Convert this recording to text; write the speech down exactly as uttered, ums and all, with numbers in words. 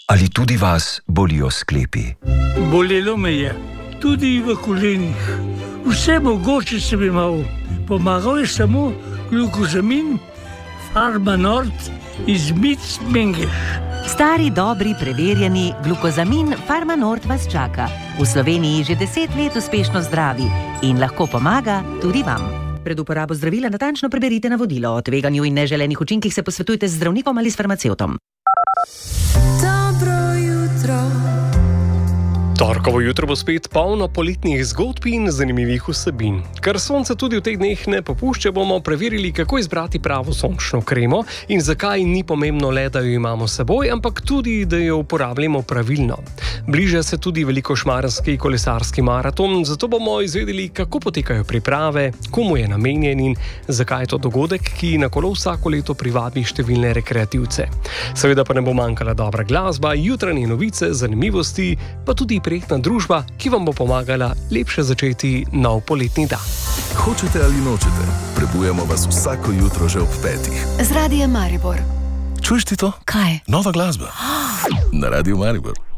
Ali tudi vas bolijo sklepi? Bolelo me je, tudi v kolenih. Vse mogoče sem imel. Pomagal je samo glukozamin, Farmanort iz Micmengeš. Stari, dobri, preverjeni glukozamin Farmanort vas čaka. V Sloveniji že deset let uspešno zdravi in lahko pomaga tudi vam. Pred uporabo zdravila natančno preberite navodilo. O tveganju in neželenih učinkih se posvetujte z zdravnikom ali s farmacevtom. Dobro jutro. Torkovo jutro bo spet polno poletnih zgodb in zanimivih vsebin. Ker sonce tudi v teh dneh ne popušča, bomo preverili, kako izbrati pravo sončno kremo in zakaj ni pomembno le, da jo imamo s seboj, ampak tudi, da jo uporabljamo pravilno. Bliža se tudi velikošmarski kolesarski maraton, zato bomo izvedeli, kako potekajo priprave, komu je namenjen in zakaj je to dogodek, ki na kolo vsako leto privabi številne rekreativce. Seveda pa ne bo manjkala dobra glasba, jutranje novice, zanimivosti, pa tudi prijetna družba, ki vam bo pomagala lepše začeti nov poletni dan. Hočete ali nočete, prebujamo vas vsako jutro že ob petih. Z Radiem Maribor. Čuješ ti to? Kaj? Nova glasba. Na Radiu Maribor.